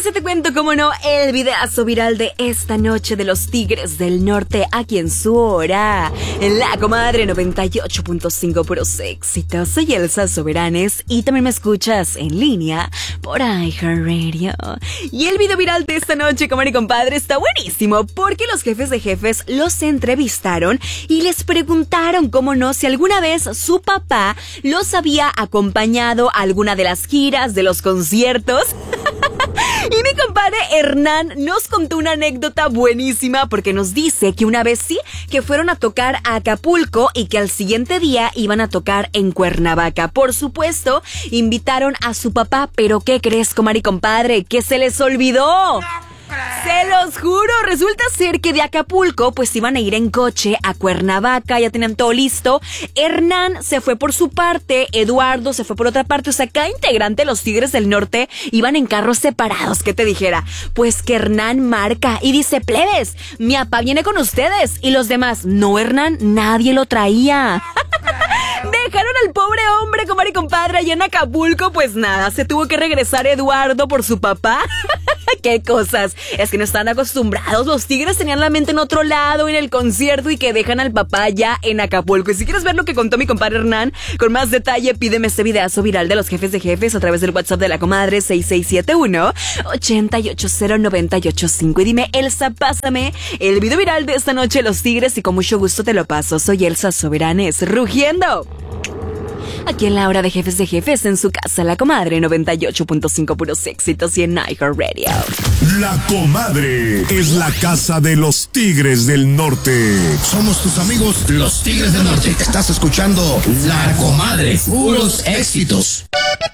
más te cuento, cómo no, el videazo viral de esta noche de los Tigres del Norte aquí en su hora. En La Comadre 98.5, puros éxitos. Soy Elsa Soberanes y también me escuchas en línea por iHeartRadio. Y el video viral de esta noche, comadre y compadre, está buenísimo porque los jefes de jefes los entrevistaron y les preguntaron, cómo no, si alguna vez su papá los había acompañado a alguna de las giras, de los conciertos. Y mi compadre Hernán nos contó una anécdota buenísima porque nos dice que una vez sí, que fueron a tocar a Acapulco y que al siguiente día iban a tocar en Cuernavaca. Por supuesto, invitaron a su papá, pero ¿qué crees, comadre y compadre? ¡Que se les olvidó! Se los juro, resulta ser que de Acapulco pues iban a ir en coche a Cuernavaca, ya tenían todo listo. Hernán se fue por su parte, Eduardo se fue por otra parte, o sea, cada integrante de los Tigres del Norte iban en carros separados, ¿qué te dijera? Pues que Hernán marca y dice, plebes, mi papá viene con ustedes, y los demás, no, Hernán, nadie lo traía. Dejaron al pobre hombre, comadre y compadre, allá en Acapulco, pues nada, se tuvo que regresar Eduardo por su papá. ¡Qué cosas! Es que no están acostumbrados. Los Tigres tenían la mente en otro lado, en el concierto, y que dejan al papá ya en Acapulco. Y si quieres ver lo que contó mi compadre Hernán con más detalle, pídeme este videazo viral de los jefes de jefes a través del WhatsApp de La Comadre 6671-880985. Y dime, Elsa, pásame el video viral de esta noche de los Tigres y con mucho gusto te lo paso. Soy Elsa Soberanes, rugiendo aquí en la hora de jefes, en su casa, La Comadre 98.5, puros éxitos, y en iHeartRadio. La Comadre es la casa de los Tigres del Norte. Somos tus amigos, los Tigres del Norte. Estás escuchando La Comadre, puros éxitos.